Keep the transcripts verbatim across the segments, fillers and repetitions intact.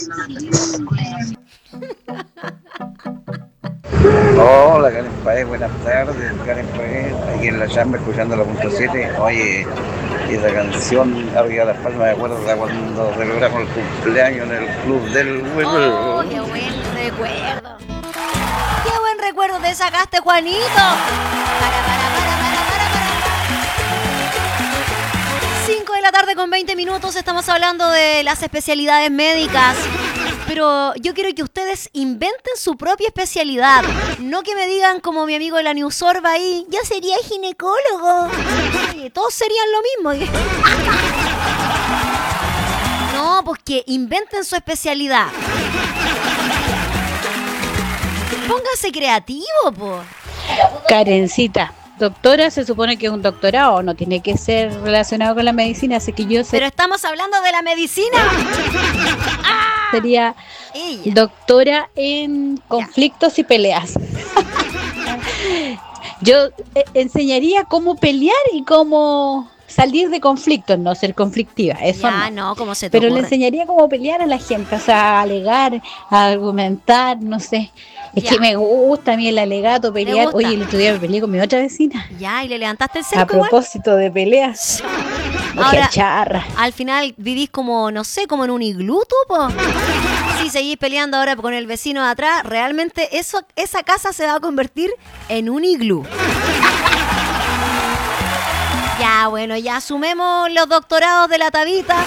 Hola Karen Paez, buenas tardes, Karen Paez, aquí en la chamba escuchando la punto siete. Oye, y esa canción Arriba de las Palmas, me acuerdo de cuando celebramos el cumpleaños en el club del ¡Oh, huevo. qué buen recuerdo! ¡Qué buen recuerdo te sacaste, Juanito! Para, para, para, para, para, para. cinco de la tarde con veinte minutos, estamos hablando de las especialidades médicas. Pero yo quiero que ustedes inventen su propia especialidad. No que me digan como mi amigo de la Newsorba ahí, yo sería ginecólogo. Oye, todos serían lo mismo. No, pues que inventen su especialidad. Póngase creativo, po. Karencita, doctora se supone que es un doctorado, no tiene que ser relacionado con la medicina, así que yo sé, Pero estamos hablando de la medicina. sería Ella. doctora en conflictos y peleas. Yo eh, enseñaría cómo pelear y cómo salir de conflictos, no ser conflictiva, eso Ya, no. no, como se te Pero le ocurre. enseñaría cómo pelear a la gente, o sea, a alegar, a argumentar, no sé. Es Ya. que me gusta a mí el alegato, pelear. gusta? Oye, el otro día me peleé con mi otra vecina. Ya, y le levantaste el A cerco igual. propósito de peleas. Ahora, Qué charra. al final vivís como, no sé, como en un iglú, tú, po. Si seguís peleando ahora con el vecino de atrás, realmente eso, esa casa se va a convertir en un iglú. Ya, bueno, ya sumemos los doctorados de la Tabita.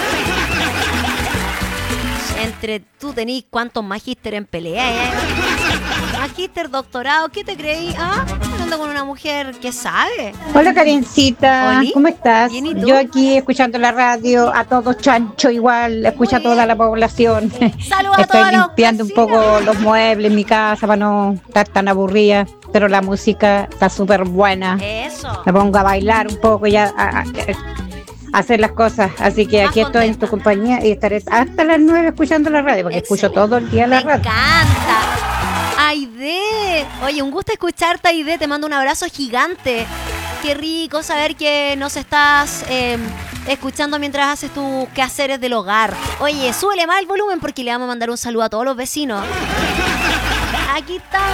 Entre tú tenís cuántos magíster en pelea, ¿eh? Magíster, doctorado, ¿qué te creí? Ah, hablando con una mujer que sabe. Hola Karencita, Oli, ¿cómo estás? bien, ¿y tú? Yo aquí escuchando la radio, a todo chancho igual, escucha a Muy bien. toda la población. Saludos a Estoy todos los limpiando un vecinos. poco los muebles en mi casa para no estar tan aburrida, pero la música está súper buena. Eso. Me pongo a bailar un poco y a, a- a- a hacer las cosas, así que Más aquí estoy en contenta. tu compañía y estaré hasta las nueve escuchando la radio, porque escucho Excelente. todo el día la Me radio. encanta. Aide. Oye, un gusto escucharte, Aide. Te mando un abrazo gigante. Qué rico saber que nos estás eh, escuchando mientras haces tus quehaceres del hogar. Oye, súbele más el volumen porque le vamos a mandar un saludo a todos los vecinos. Aquí estamos.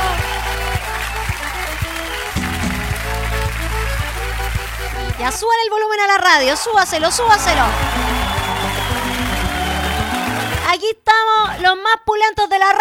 Ya suban el volumen a la radio, súbaselo, súbaselo. Aquí estamos, los más pulentos de la radio.